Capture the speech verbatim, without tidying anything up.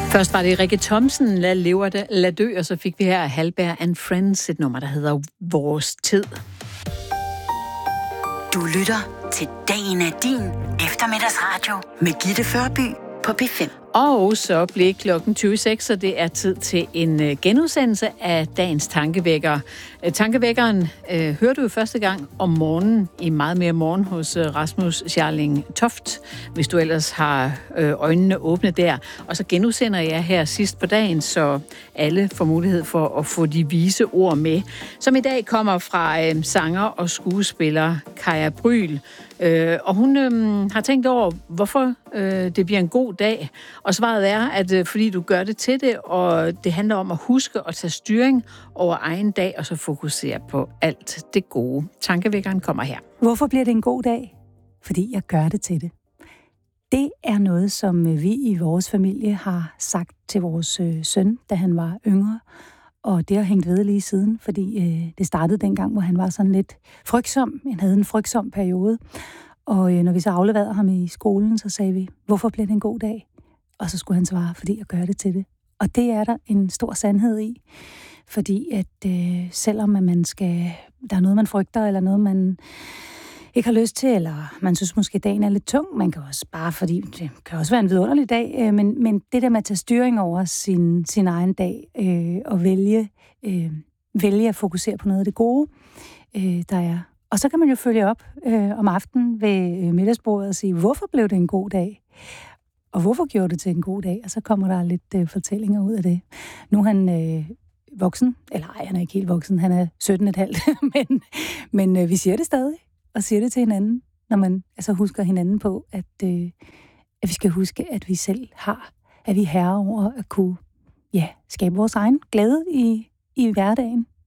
Først var det Rikke Thomsen, Lad lever det, lad dø, og så fik vi her Halberg and Friends, et nummer, der hedder Vores Tid. Du lytter til Dagen er din eftermiddagsradio med Gitte Førby på P fem. Og så blev klokken tyve seks, og det er tid til en genudsendelse af dagens tankevækker. Tankevækkeren øh, hørte du jo første gang om morgenen i Meget mere morgen hos Rasmus Scharling Toft, hvis du ellers har øh, øjnene åbne der. Og så genudsender jeg her sidst på dagen, så alle får mulighed for at få de vise ord med, som i dag kommer fra øh, sanger og skuespiller Kaja Bryl. Øh, og hun øh, har tænkt over, hvorfor øh, det bliver en god dag. Og svaret er, at øh, fordi du gør det til det, og det handler om at huske at tage styring over egen dag, og så fokusere på alt det gode. Tankevækkeren kommer her. Hvorfor bliver det en god dag? Fordi jeg gør det til det. Det er noget, som vi i vores familie har sagt til vores øh, søn, da han var yngre. Og det har hængt ved lige siden, fordi øh, det startede dengang, hvor han var sådan lidt frygtsom. Han havde en frygtsom periode. Og øh, når vi så afleverede ham i skolen, så sagde vi, hvorfor bliver det en god dag? Og så skulle han svare, fordi jeg gør det til det. Og det er der en stor sandhed i. Fordi at øh, selvom at man skal, der er noget, man frygter, eller noget, man ikke har lyst til, eller man synes måske, at dagen er lidt tung, man kan også bare, fordi det kan også være en vidunderlig dag, øh, men, men det der med at tage styring over sin, sin egen dag, øh, og vælge, øh, vælge at fokusere på noget af det gode, øh, der er. Og så kan man jo følge op øh, om aftenen ved øh, middagsbordet og sige, hvorfor blev det en god dag? Og hvorfor gjorde det til en god dag? Og så kommer der lidt øh, fortællinger ud af det. Nu er han øh, voksen, eller ej, han er ikke helt voksen, han er sytten komma fem, men, men øh, vi siger det stadig, og siger det til hinanden, når man altså husker hinanden på, at, øh, at vi skal huske, at vi selv har, at vi er herre over at kunne ja, skabe vores egen glæde i, i hverdagen.